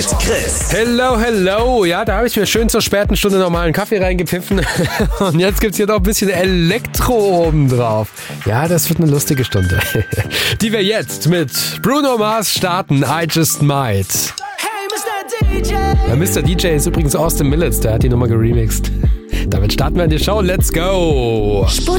Chris. Hello. Ja, da habe ich mir schön zur späten Stunde nochmal einen Kaffee reingepfiffen. Und jetzt gibt's hier noch ein bisschen Elektro obendrauf. Ja, das wird eine lustige Stunde. Die wir jetzt mit Bruno Mars starten. I Just Might. Hey, Mr. DJ. Ja, Mr. DJ ist übrigens Austin Millets, der hat die Nummer geremixed. Damit starten wir in die Show. Let's go!